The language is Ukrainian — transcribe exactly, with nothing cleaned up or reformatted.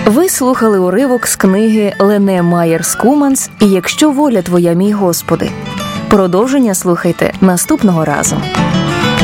Ви слухали уривок з книги Лене Майєрс-Куманс «І якщо воля твоя, мій Господи». Продовження слухайте наступного разу.